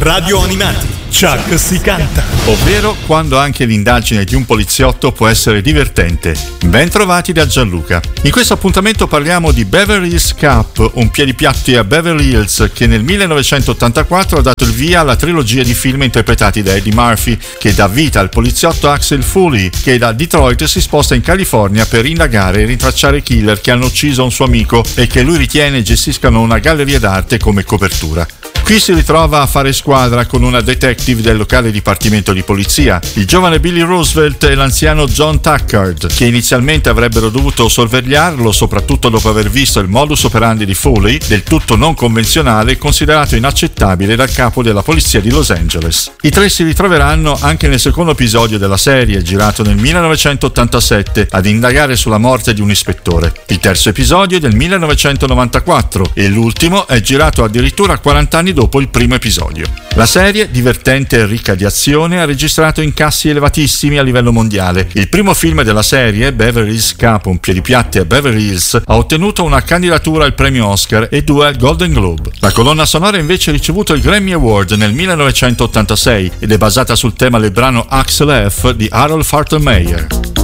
Radio Animati, Chuck si canta. Ovvero quando anche l'indagine di un poliziotto può essere divertente. Ben trovati da Gianluca. In questo appuntamento parliamo di Beverly Hills Cop, un piedipiatti a Beverly Hills che nel 1984 ha dato il via alla trilogia di film interpretati da Eddie Murphy, che dà vita al poliziotto Axel Foley, che da Detroit si sposta in California per indagare e rintracciare i killer che hanno ucciso un suo amico e che lui ritiene gestiscano una galleria d'arte come copertura. Qui si ritrova a fare squadra con una detective del locale dipartimento di polizia, il giovane Billy Roosevelt e l'anziano John Tuckard, che inizialmente avrebbero dovuto sorvegliarlo, soprattutto dopo aver visto il modus operandi di Foley, del tutto non convenzionale e considerato inaccettabile dal capo della polizia di Los Angeles. I tre si ritroveranno anche nel secondo episodio della serie, girato nel 1987, ad indagare sulla morte di un ispettore. Il terzo episodio è del 1994 e l'ultimo è girato addirittura 40 anni dopo il primo episodio. La serie, divertente e ricca di azione, ha registrato incassi elevatissimi a livello mondiale. Il primo film della serie, Beverly Hills Cop, un piedipiatti a Beverly Hills, ha ottenuto una candidatura al premio Oscar e 2 al Golden Globe. La colonna sonora invece ha ricevuto il Grammy Award nel 1986 ed è basata sul tema del brano Axel F di Harold Faltermeyer.